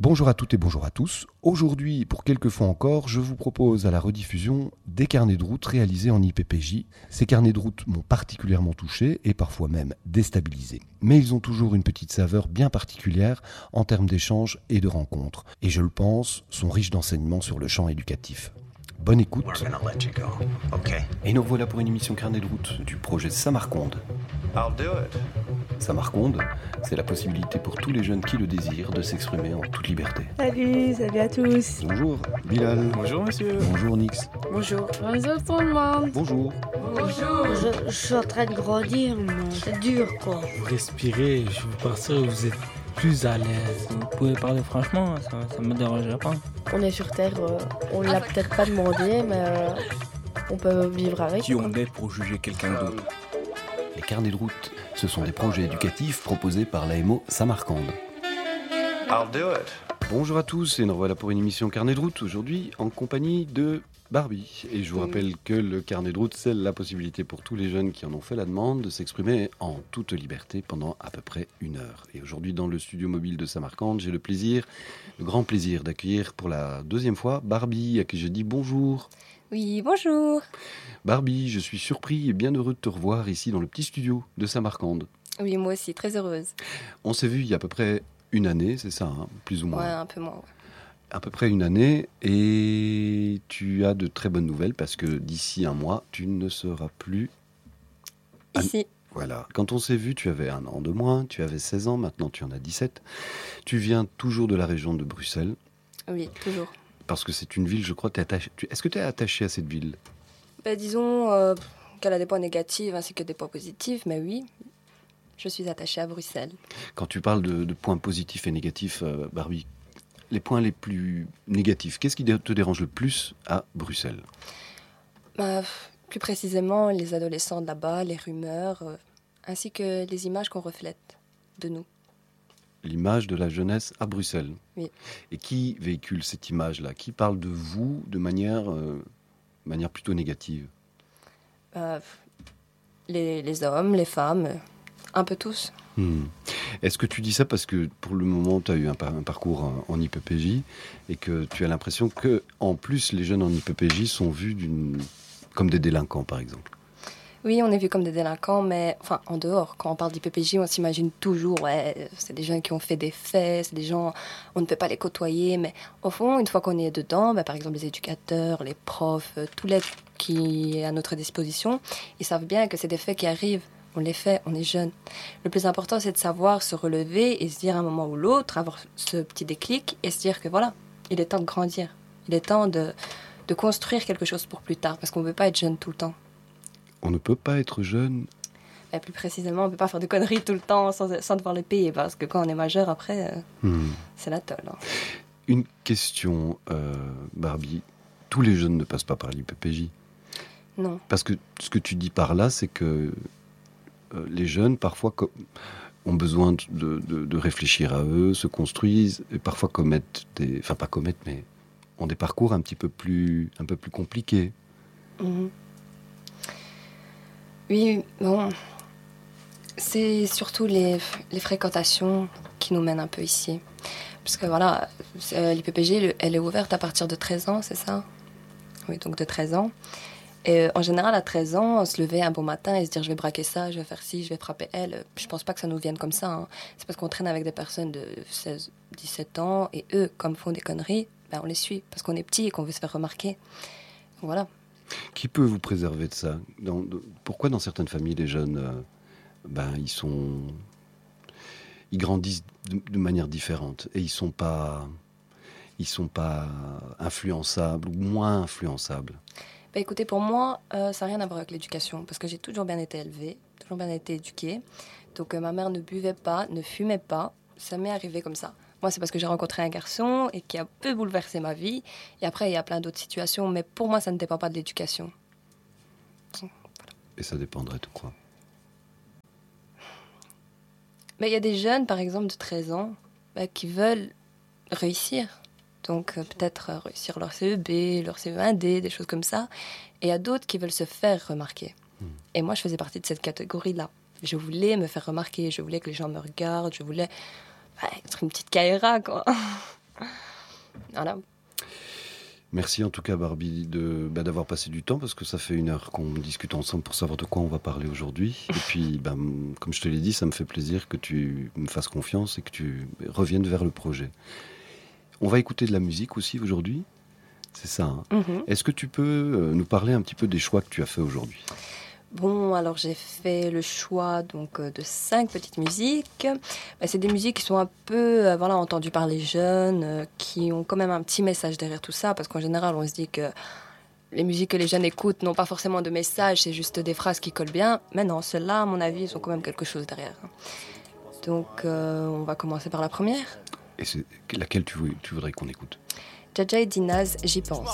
Bonjour à toutes et bonjour à tous. Aujourd'hui, pour quelques fois encore, je vous propose à la rediffusion des carnets de route réalisés en IPPJ. Ces carnets de route m'ont particulièrement touché et parfois même déstabilisé. Mais ils ont toujours une petite saveur bien particulière en termes d'échanges et de rencontres. Et je le pense, sont riches d'enseignements sur le champ éducatif. Bonne écoute. Okay. Et nous revoilà pour une émission carnet de route du projet Samarconde. I'll do it. Samarconde, c'est la possibilité pour tous les jeunes qui le désirent de s'exprimer en toute liberté. Salut à tous. Bonjour Bilal. Bonjour monsieur. Bonjour Nix. Bonjour. Bonjour tout le monde. Bonjour. Je suis en train de grandir, mais c'est dur quoi. Vous respirez, je vous partir, vous êtes plus à l'aise. Vous pouvez parler franchement, ça me dérangerait pas. On est sur Terre, on l'a peut-être pas demandé, mais on peut vivre avec. Qui on est pour juger quelqu'un d'autre? Les carnets de route, ce sont des projets éducatifs proposés par l'AMO Samarcande. I'll do it. Bonjour à tous et nous revoilà pour une émission carnet de route aujourd'hui en compagnie de Barbie. Et je vous rappelle que le carnet de route, c'est la possibilité pour tous les jeunes qui en ont fait la demande de s'exprimer en toute liberté pendant à peu près 1 heure. Et aujourd'hui, dans le studio mobile de Samarcande, j'ai le grand plaisir d'accueillir pour la 2e fois Barbie, à qui je dis bonjour. Oui, bonjour. Barbie, je suis surpris et bien heureux de te revoir ici dans le petit studio de Samarcande. Oui, moi aussi, très heureuse. On s'est vu il y a à peu près 1 année, c'est ça, hein, plus ou moins. Ouais, un peu moins. Ouais. À peu près 1 année, et tu as de très bonnes nouvelles parce que d'ici 1 mois, tu ne seras plus Ici. Voilà. Quand on s'est vu, tu avais 1 an de moins, tu avais 16 ans, maintenant tu en as 17. Tu viens toujours de la région de Bruxelles. Oui, toujours. Parce que c'est une ville, je crois, est-ce que tu es attaché à cette ville ? Disons qu'elle a des points négatifs ainsi que des points positifs, mais oui, je suis attachée à Bruxelles. Quand tu parles de points positifs et négatifs, Barbie, les points les plus négatifs, qu'est-ce qui te dérange le plus à Bruxelles ? Plus précisément, les adolescents de là-bas, les rumeurs, ainsi que les images qu'on reflète de nous. L'image de la jeunesse à Bruxelles. Oui. Et qui véhicule cette image-là ? Qui parle de vous de manière plutôt négative ? Les hommes, les femmes, un peu tous. Est-ce que tu dis ça parce que pour le moment tu as eu un parcours en IPPJ et que tu as l'impression que en plus les jeunes en IPPJ sont vus comme des délinquants par exemple ? Oui, on est vus comme des délinquants, mais enfin en dehors, quand on parle d'IPPJ, on s'imagine toujours, c'est des jeunes qui ont fait des faits, c'est des gens, on ne peut pas les côtoyer, mais au fond, une fois qu'on est dedans, par exemple les éducateurs, les profs, tout l'aide qui est à notre disposition, ils savent bien que c'est des faits qui arrivent. On les fait, on est jeune. Le plus important, c'est de savoir se relever et se dire à un moment ou l'autre, avoir ce petit déclic et se dire que voilà, il est temps de grandir. Il est temps de construire quelque chose pour plus tard, parce qu'on ne peut pas être jeune tout le temps. On ne peut pas être jeune. Plus précisément, on ne peut pas faire de conneries tout le temps sans devoir les payer, parce que quand on est majeur, après, c'est la tôle. Hein. Une question, Barbie. Tous les jeunes ne passent pas par l'IPPJ. Non. Parce que ce que tu dis par là, c'est que les jeunes, parfois, ont besoin de réfléchir à eux, se construisent, et parfois mais ont des parcours un peu plus compliqués. Mmh. Oui, bon, c'est surtout les fréquentations qui nous mènent un peu ici. Parce que voilà, l'IPPJ, elle est ouverte à partir de 13 ans, c'est ça ? Oui, donc de 13 ans. Et en général, à 13 ans, se lever un bon matin et se dire je vais braquer ça, je vais faire ci, je vais frapper elle. Je pense pas que ça nous vienne comme ça. Hein. C'est parce qu'on traîne avec des personnes de 16, 17 ans et eux, comme font des conneries, on les suit parce qu'on est petits et qu'on veut se faire remarquer. Donc, voilà. Qui peut vous préserver de ça ? Pourquoi dans certaines familles, les jeunes, ils grandissent de manière différente et ils sont pas influençables ou moins influençables ? Écoutez, pour moi, ça n'a rien à voir avec l'éducation, parce que j'ai toujours bien été élevée, toujours bien été éduquée. Donc ma mère ne buvait pas, ne fumait pas, ça m'est arrivé comme ça. Moi, c'est parce que j'ai rencontré un garçon et qui a peu bouleversé ma vie. Et après, il y a plein d'autres situations, mais pour moi, ça ne dépend pas de l'éducation. Donc, voilà. Et ça dépendrait de quoi ? Il y a des jeunes, par exemple, de 13 ans, qui veulent réussir. Donc peut-être réussir leur CEB, leur CE1D, des choses comme ça. Et il y a d'autres qui veulent se faire remarquer. Et moi, je faisais partie de cette catégorie-là. Je voulais me faire remarquer, je voulais que les gens me regardent, je voulais être une petite Kaira, quoi. Voilà. Merci en tout cas Barbie d'avoir passé du temps parce que ça fait 1 heure qu'on discute ensemble pour savoir de quoi on va parler aujourd'hui. Et puis comme je te l'ai dit, ça me fait plaisir que tu me fasses confiance et que tu reviennes vers le projet. On va écouter de la musique aussi aujourd'hui, c'est ça, hein. Est-ce que tu peux nous parler un petit peu des choix que tu as fait aujourd'hui ? Bon, alors j'ai fait le choix donc de 5 petites musiques. C'est des musiques qui sont un peu entendues par les jeunes, qui ont quand même un petit message derrière tout ça, parce qu'en général, on se dit que les musiques que les jeunes écoutent n'ont pas forcément de message, c'est juste des phrases qui collent bien. Mais non, celles-là, à mon avis, ils ont quand même quelque chose derrière. Donc, on va commencer par la première. Et c'est laquelle tu voudrais qu'on écoute ? Jaja et Dinaz, j'y pense.